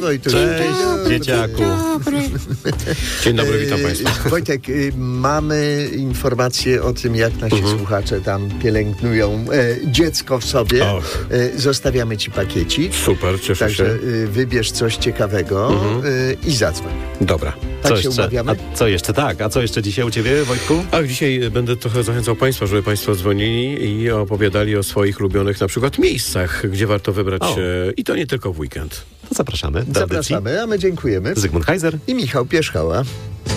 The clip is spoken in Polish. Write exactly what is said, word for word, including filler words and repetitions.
Wojtuś. Cześć, dzieciaku. Dzień dobry, witam Państwa. Wojtek, mamy informacje o tym, jak nasi uh-huh. słuchacze tam pielęgnują e, dziecko w sobie. E, zostawiamy Ci pakiecik. Super, cieszę Także, się. Także wybierz coś ciekawego uh-huh. e, i zadzwoń. Dobra. Tak co się jeszcze? umawiamy? A co jeszcze? Tak. A co jeszcze dzisiaj u Ciebie, Wojtku? Ach, dzisiaj będę trochę zachęcał Państwa, żeby Państwo dzwonili i opowiadali o swoich ulubionych na przykład miejscach, gdzie warto wybrać się i to nie tylko w weekend. To zapraszamy. Zapraszamy, a my dziękujemy. Zygmunt Heiser I Michał Pierzchała.